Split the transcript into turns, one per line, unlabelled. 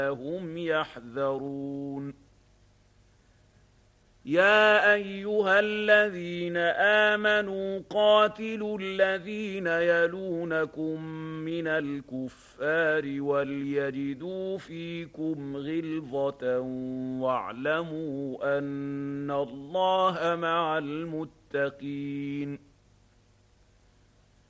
هم يحذرون يا أيها الذين آمنوا قاتلوا الذين يلونكم من الكفار وليجدوا فيكم غلظة واعلموا أن الله مع المتقين